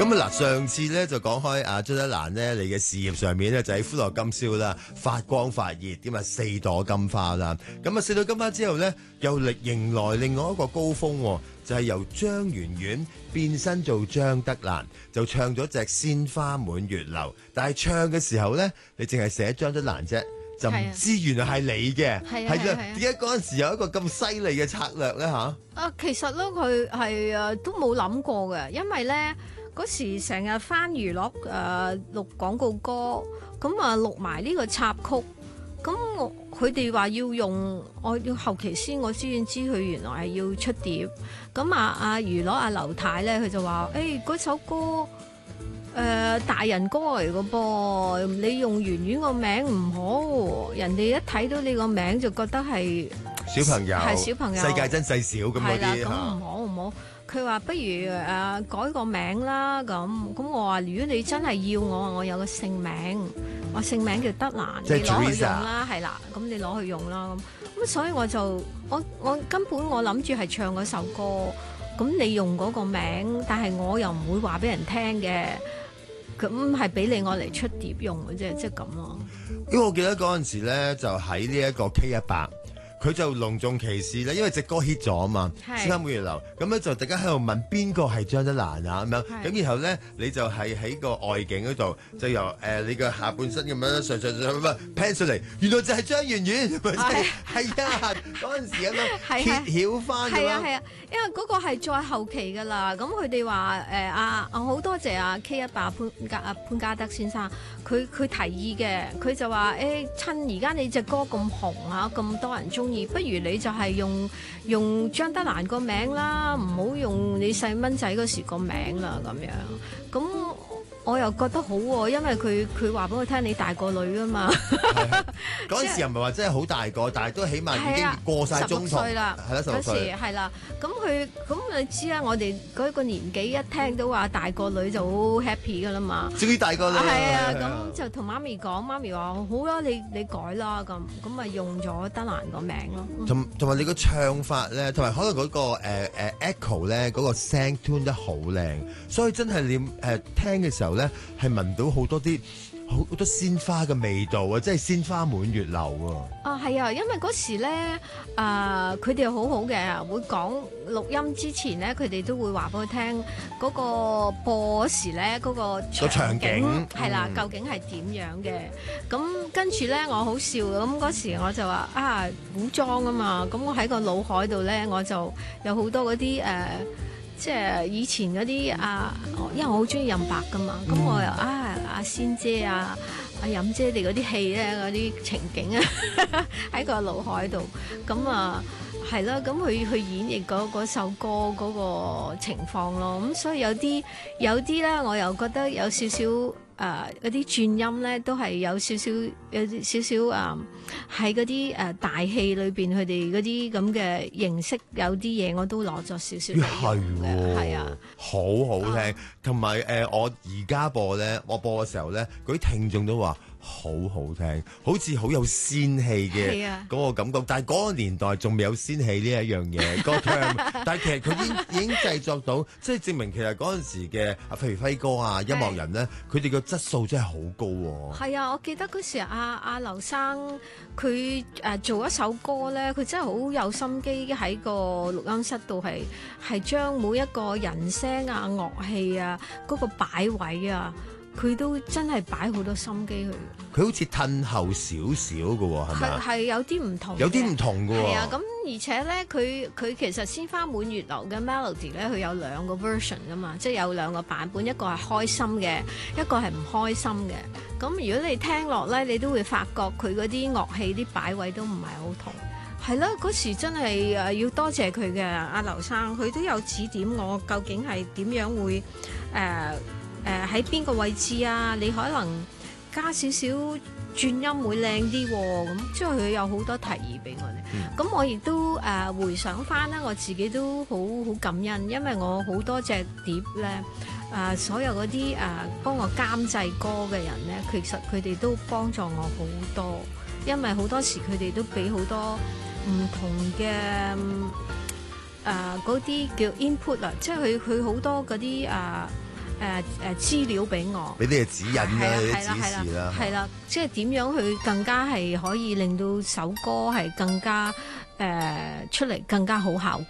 咁啊嗱，上次咧就講開張德蘭呢，你嘅事業上面咧就喺歡樂今宵啦，發光發熱，咁啊4朵金花啦。咁啊4朵金花之後咧，又迎來另外一個高峰，就係由張圓圓變身做張德蘭，就唱咗隻鮮花滿月樓。但係唱嘅時候咧，你淨係寫張德蘭啫，就唔知原來係你嘅。係啦，點解嗰陣時有一個咁犀利嘅策略咧嚇？ 其實咧佢係都冇諗過嘅，因為咧。嗰時成日翻娛樂錄廣告歌，咁啊錄埋呢個插曲，咁佢哋話要用，我要後期先我先知佢原來係要出碟，咁阿娛樂阿劉太咧佢就話，嗰首歌大人歌嚟嘅噃，你用圓圓個名唔好，人哋一睇到你個名就覺得係小朋友， 係小朋友， 世界真細小咁嗰啲， 咁唔好。佢話不如改個名啦，咁我話如果你真係要我有個姓名，我姓名叫德蘭，你攞去用啦，係啦，咁你攞去用啦，咁所以我就我根本我諗住係唱嗰首歌，咁你用嗰個名，但係我又唔會話俾人聽嘅，咁係俾你我嚟出碟用嘅啫，即係咁咯。 因為我記得嗰陣時咧，就喺呢一個 K100。佢就隆重其事咧，因為隻歌 hit 咗啊嘛，鮮花滿月樓，咁咧就大家喺度問邊個係張德蘭啊咁樣，咁然後咧你就係喺個外景嗰度，就由你個下半身咁樣上咁 pan 上嚟，原來就係張圓圓，係啊，嗰陣時咁樣揭曉翻咁樣， 係啊，因為嗰個係再後期噶啦，咁佢哋話好多謝K100潘嘉德先生，佢提議嘅，佢就話趁而家你隻歌咁紅啊，咁多人中意，不如你就係用張德蘭個名啦，唔好用你細蚊仔嗰時個名啦，咁樣咁。我又覺得好喎，因為佢話俾我聽你大個女啊嘛。 嗰陣時又唔係話真係好大個，但係都起碼已經過曬中學啦，係啦，16歲係啦。咁你知啦，我哋嗰個年紀一聽到話大個女就好 happy 噶啦嘛。 終於大個女。 係啊，咁就同媽咪講，媽咪話好啦，你改啦，咁咪用咗德蘭個名咯。 同埋你個唱法咧，同埋可能嗰個echo 咧，嗰個聲 tune 得好靚，所以真係你聽嘅時候咧，係聞到好多鮮花嘅味道啊！即係鮮花滿月樓啊！ 係啊，因為嗰時咧，佢哋好好嘅，會講錄音之前咧，佢哋都會話俾我聽嗰個播嗰時咧，嗰個場景係啦，究竟係點樣嘅？咁跟住咧，我好笑咁嗰時我就話古裝啊嘛，咁我喺個腦海度咧，我就有好多嗰啲即係以前嗰啲因為我好中意任白噶嘛，咁我又阿仙姐阿任姐哋嗰啲戲咧，嗰啲情景啊喺個腦海度，咁係啦，咁佢演繹嗰首歌嗰個情況咯，咁所以有啲咧，我又覺得有少少嗰啲轉音咧，都係有少少喺嗰啲大戲裏邊，佢哋嗰啲咁嘅形式，有啲嘢我都攞咗少少嚟用嘅，係啊， 好好聽，同埋我而家播咧，我播嘅時候咧，嗰啲聽眾都話好好聽，好似好有仙氣嘅嗰個感覺，但係嗰個年代仲未有仙氣呢一樣嘢，個 term， 但係其實佢已經製作到，即係證明其實嗰陣時嘅譬如輝哥啊，音樂人咧，佢哋個質素真係好高喎。 係啊，我記得嗰時阿劉生佢做一首歌咧，佢真係好有心機喺個錄音室度係將每一個人聲啊、樂器啊嗰個擺位啊。佢都真係擺好多心機去。 佢好似褪後少少嘅喎，係咪？ 係有啲唔同。 有啲唔同嘅喎。 係啊，咁而且咧，佢其實鮮花滿月樓嘅 melody 咧，佢有兩個 version 噶嘛，即係有兩個版本，一個係開心嘅，一個係唔開心嘅。咁如果你聽落咧，你都會發覺佢嗰啲樂器啲擺位都唔係好同。係啦，嗰時真係要多謝佢嘅阿劉生，佢都有指點我究竟係點樣會喺邊個位置啊？你可能加少少轉音會靚啲喎，咁即係佢有好多提議俾我哋。咁我亦都回想翻咧，我自己都好感恩，因為我好多隻碟咧，所有嗰啲幫我監製歌嘅人咧，其實佢哋都幫助我好多，因為好多時佢哋都俾好多唔同嘅嗰啲叫 input 啊，即係佢好多嗰啲資料俾我。 俾啲嘅指引啦，啲係啦指示啦。 係啦，即係點樣去更加係可以令到首歌係更加出嚟更加好效